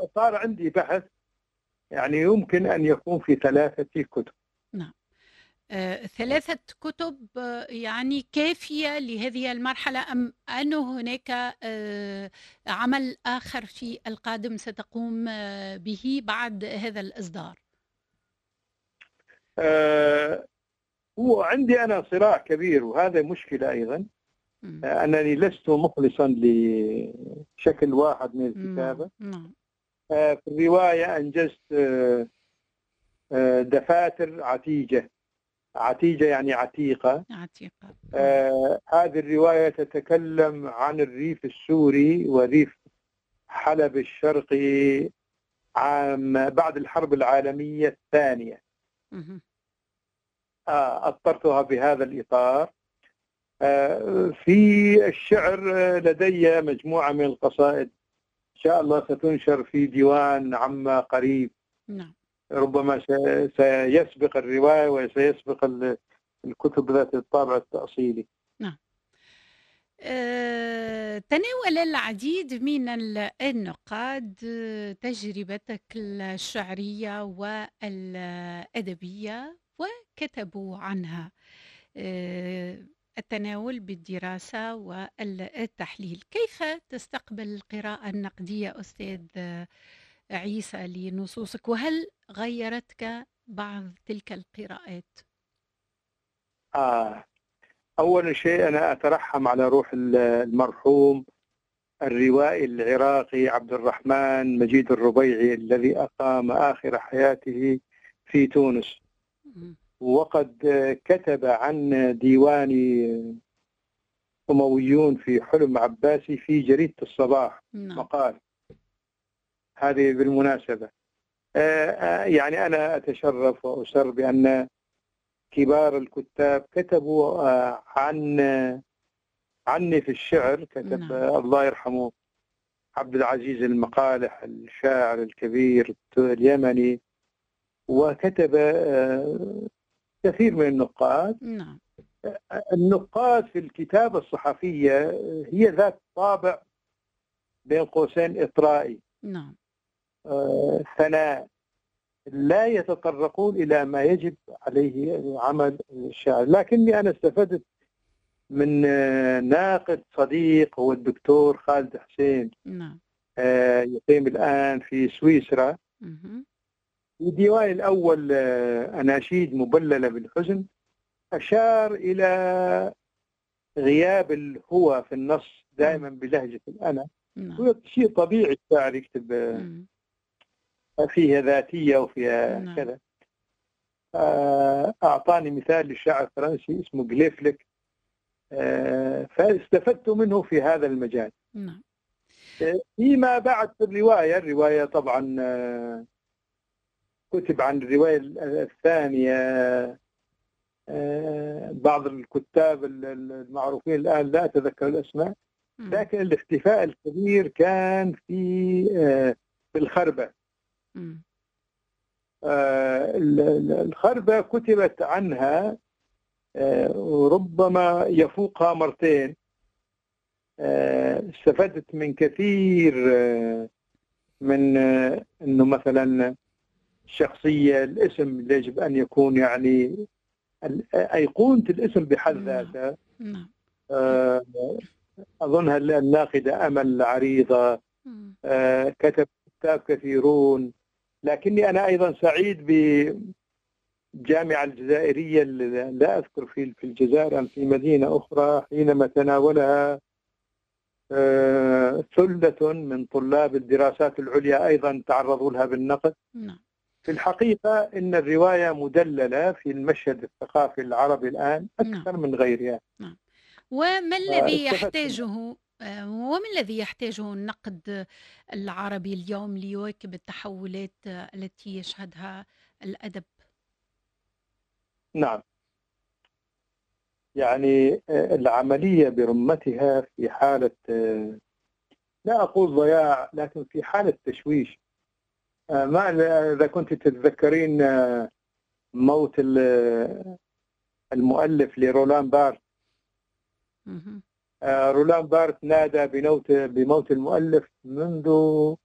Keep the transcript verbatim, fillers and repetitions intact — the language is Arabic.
صار عندي بحث يعني يمكن أن يكون في ثلاثة كتب. نعم. آه، ثلاثة كتب آه، يعني كافية لهذه المرحلة، أم أنه هناك آه، عمل آخر في القادم ستقوم آه، به بعد هذا الإصدار؟ آه، هو عندي أنا صراع كبير، وهذا مشكلة أيضا. مم. آه، أنني لست مخلصا لشكل واحد من نعم الكتابة. نعم آه، في الرواية أنجزت آه، آه، دفاتر عتيجة. عتيجة يعني عتيقة. عتيقة. مم. آه، هذه الرواية تتكلم عن الريف السوري وريف حلب الشرقي عام بعد الحرب العالمية الثانية. مهم. آه، أطرتها بهذا الإطار. آه، في الشعر آه، لدي مجموعة من القصائد إن شاء الله ستنشر في ديوان عما قريب. نعم. ربما س- سيسبق الرواية وسيسبق ال- الكتب ذات الطابع التأصيلي. نعم. آه، تناول العديد من ال- النقاد آه، تجربتك الشعرية والأدبية وكتبوا عنها. آه، التناول بالدراسة والتحليل. كيف تستقبل القراءة النقدية أستاذ عيسى لنصوصك، وهل غيرتك بعض تلك القراءات؟ آه. أول شيء أنا أترحم على روح ال- المرحوم الروائي العراقي عبد الرحمن مجيد الربيعي الذي أقام آخر حياته في تونس، مم. وقد كتب عن ديوان أمويون في حلم عباسي في جريدة الصباح نعم. مقال. هذه بالمناسبة آه، آه، يعني أنا أتشرف وأسر بأن كبار الكتاب كتبوا آه، عن عني في الشعر. كتب نعم. آه، الله يرحمه عبد العزيز المقالح الشاعر الكبير اليمني، وكتب آه، كثير من النقاد. نعم. النقاد في الكتابة الصحفية هي ذات طابع بين قوسين إطرائي، نعم. آه، ثناء، لا يتطرقون إلى ما يجب عليه عمل الشاعر. لكني أنا استفدت من آه، ناقد صديق هو الدكتور خالد حسين، نعم. آه، يقيم الآن في سويسرا. مهم. في ديوان الأول آه، أناشيد مبللة بالحزن أشار إلى غياب الهوى في النص مم. دائما بلهجة الأنا. نعم. هو شيء طبيعي الشاعر يكتب آه، مم. فيها ذاتية وفيها نعم. كذا. آه، أعطاني مثال للشاعر الفرنسي اسمه جليفليك، آه، فاستفدت منه في هذا المجال. نعم. آه، فيما بعد في الرواية الرواية طبعا آه، كتب عن الرواية الثانية آه، بعض الكتاب المعروفين الآن لا أتذكر الأسماء، مم. لكن الاختفاء الكبير كان في آه، في الخربة. مم. آه، ال- ال- الخربة كتبت عنها آه، ربما يفوقها مرتين. آه، استفدت من كثير آه، من آه، انه مثلا الشخصيه الاسم اللي يجب ان يكون يعني ال- ايقونه الاسم بحد نعم. ذاته. نعم. آه، اظنها الناقده امل عريضه. مم. آه، كتب كتاب كثيرون، لكني انا ايضا سعيد بالجامعه الجزائريه اللي لا اذكر في في الجزائر أم في مدينه اخرى حينما تناولها آه، ثلة من طلاب الدراسات العليا أيضا تعرضوا لها بالنقد. نعم. في الحقيقة إن الرواية مدللة في المشهد الثقافي العربي الآن نعم. أكثر من غيرها. نعم. وما آه، الذي استفدت منها. يحتاجه آه، وما الذي يحتاجه النقد العربي اليوم ليواكب التحولات آه، التي يشهدها الأدب؟ نعم، يعني آه، العملية برمتها في حالة آه، لا أقول ضياع لكن في حالة تشويش. آه، ما إذا كنت تتذكرين آه، موت ال- المؤلف لرولان بارت. مهم. آه، رولان بارت نادى بموت بموت المؤلف منذ